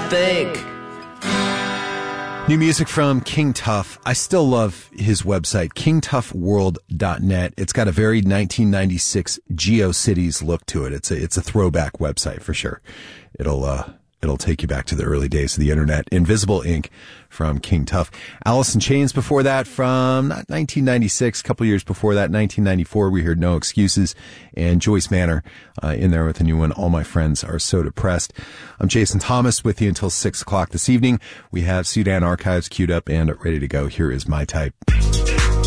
think. New music from King Tuff. I still love his website, kingtuffworld.net. It's got a very 1996 GeoCities look to it. It's a throwback website for sure. It'll take you back to the early days of the internet. Invisible Ink from King Tuff. Alice in Chains before that from not 1996, a couple years before that, 1994. We heard No Excuses, and Joyce Manor in there with a new one, All My Friends Are So Depressed. I'm Jason Thomas with you until 6 o'clock this evening. We have Sudan Archives queued up and ready to go. Here is My Type.